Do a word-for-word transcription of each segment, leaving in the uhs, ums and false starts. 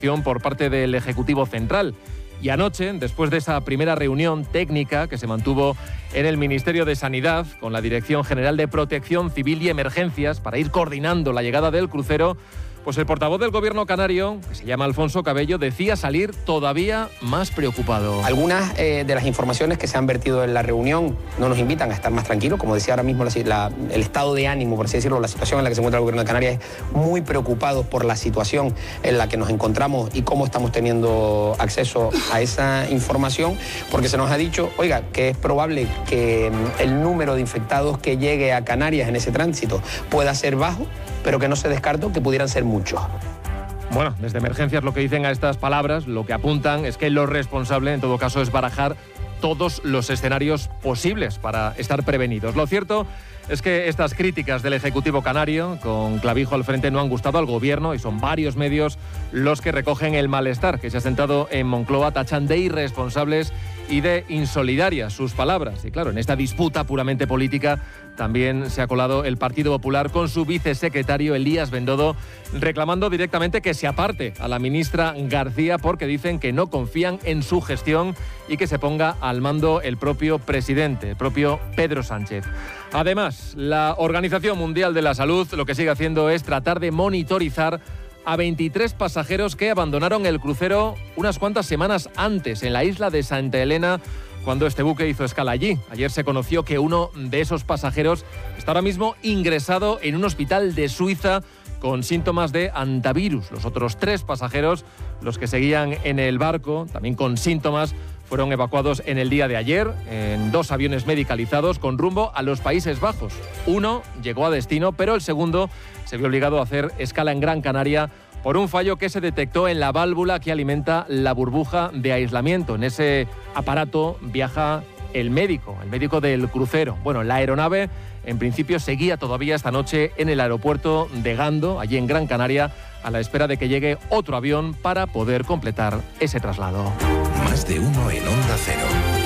por parte del Ejecutivo Central. Y anoche, después de esa primera reunión técnica que se mantuvo en el Ministerio de Sanidad con la Dirección General de Protección Civil y Emergencias para ir coordinando la llegada del crucero, pues el portavoz del Gobierno canario, que se llama Alfonso Cabello, decía salir todavía más preocupado. Algunas eh, de las informaciones que se han vertido en la reunión no nos invitan a estar más tranquilos. Como decía ahora mismo, la, la, el estado de ánimo, por así decirlo, la situación en la que se encuentra el Gobierno de Canarias es muy preocupado por la situación en la que nos encontramos y cómo estamos teniendo acceso a esa información, porque se nos ha dicho, oiga, que es probable que el número de infectados que llegue a Canarias en ese tránsito pueda ser bajo, pero que no se descartó que pudieran ser muchos. Bueno, desde Emergencias lo que dicen a estas palabras, lo que apuntan es que lo responsable en todo caso es barajar todos los escenarios posibles para estar prevenidos. Lo cierto es que estas críticas del Ejecutivo canario, con Clavijo al frente, no han gustado al Gobierno y son varios medios los que recogen el malestar que se ha sentado en Moncloa, tachan de irresponsables y de insolidarias sus palabras. Y claro, en esta disputa puramente política también se ha colado el Partido Popular con su vicesecretario Elías Bendodo, reclamando directamente que se aparte a la ministra García porque dicen que no confían en su gestión y que se ponga al mando el propio presidente, el propio Pedro Sánchez. Además, la Organización Mundial de la Salud lo que sigue haciendo es tratar de monitorizar a veintitrés pasajeros que abandonaron el crucero unas cuantas semanas antes en la isla de Santa Elena, cuando este buque hizo escala allí. Ayer se conoció que uno de esos pasajeros está ahora mismo ingresado en un hospital de Suiza con síntomas de hantavirus. Los otros tres pasajeros, los que seguían en el barco, también con síntomas, fueron evacuados en el día de ayer en dos aviones medicalizados con rumbo a los Países Bajos. Uno llegó a destino, pero el segundo se vio obligado a hacer escala en Gran Canaria por un fallo que se detectó en la válvula que alimenta la burbuja de aislamiento. En ese aparato viaja el médico, el médico del crucero. Bueno, la aeronave en principio seguía todavía esta noche en el aeropuerto de Gando, allí en Gran Canaria, a la espera de que llegue otro avión para poder completar ese traslado. Más de uno en Onda Cero.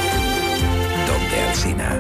Donde Alsina.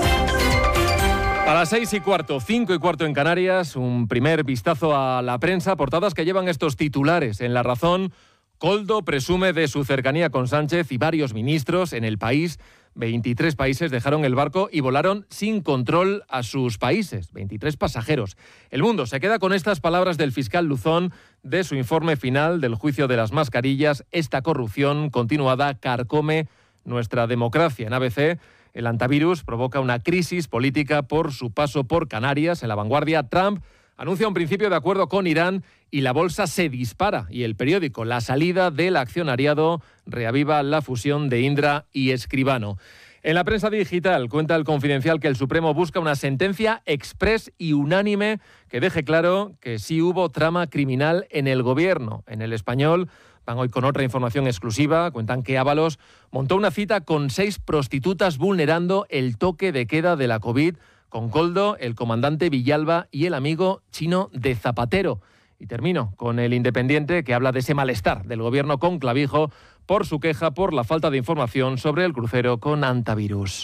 A las seis y cuarto, cinco y cuarto en Canarias, un primer vistazo a la prensa, portadas que llevan estos titulares. En La Razón, Koldo presume de su cercanía con Sánchez y varios ministros en el país. veintitrés países dejaron el barco y volaron sin control a sus países. veintitrés pasajeros. El Mundo se queda con estas palabras del fiscal Luzón de su informe final del juicio de las mascarillas. Esta corrupción continuada carcome nuestra democracia. En A B C, el hantavirus provoca una crisis política por su paso por Canarias. En La Vanguardia, Trump anuncia un principio de acuerdo con Irán y la bolsa se dispara. Y el periódico La Salida del accionariado reaviva la fusión de Indra y Escribano. En la prensa digital cuenta El Confidencial que el Supremo busca una sentencia exprés y unánime que deje claro que sí hubo trama criminal en el gobierno. En El Español van hoy con otra información exclusiva. Cuentan que Ábalos montó una cita con seis prostitutas vulnerando el toque de queda de la COVID, con Koldo, el comandante Villalba y el amigo chino de Zapatero. Y termino con El Independiente, que habla de ese malestar del gobierno con Clavijo por su queja por la falta de información sobre el crucero con hantavirus.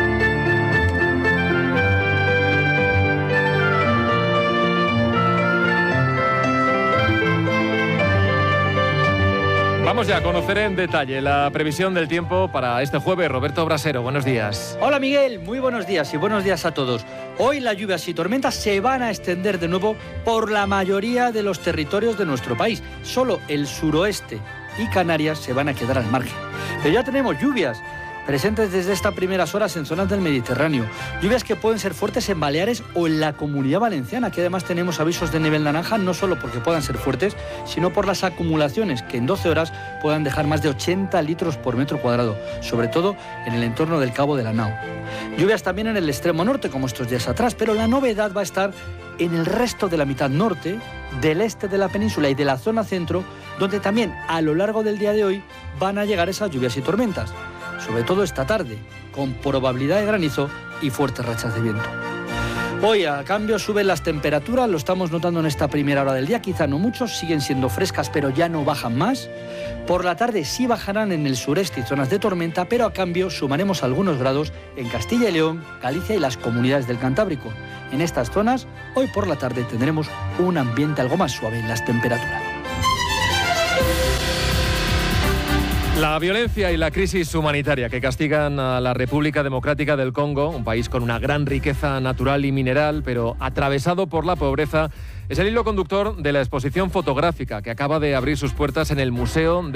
Vamos ya a conocer en detalle la previsión del tiempo para este jueves. Roberto Brasero, buenos días. Hola Miguel, muy buenos días y buenos días a todos. Hoy las lluvias y tormentas se van a extender de nuevo por la mayoría de los territorios de nuestro país. Solo el suroeste y Canarias se van a quedar al margen. Pero ya tenemos lluvias presentes desde estas primeras horas en zonas del Mediterráneo. Lluvias que pueden ser fuertes en Baleares o en la Comunidad Valenciana, que además tenemos avisos de nivel naranja, no solo porque puedan ser fuertes, sino por las acumulaciones que en doce horas puedan dejar más de ochenta litros por metro cuadrado, sobre todo en el entorno del Cabo de la Nao. Lluvias también en el extremo norte, como estos días atrás, pero la novedad va a estar en el resto de la mitad norte, del este de la península y de la zona centro, donde también a lo largo del día de hoy van a llegar esas lluvias y tormentas, sobre todo esta tarde, con probabilidad de granizo y fuertes rachas de viento. Hoy, a cambio, suben las temperaturas, lo estamos notando en esta primera hora del día, quizá no mucho, siguen siendo frescas, pero ya no bajan más. Por la tarde sí bajarán en el sureste y zonas de tormenta, pero a cambio sumaremos algunos grados en Castilla y León, Galicia y las comunidades del Cantábrico. En estas zonas, hoy por la tarde tendremos un ambiente algo más suave en las temperaturas. La violencia y la crisis humanitaria que castigan a la República Democrática del Congo, un país con una gran riqueza natural y mineral, pero atravesado por la pobreza, es el hilo conductor de la exposición fotográfica que acaba de abrir sus puertas en el Museo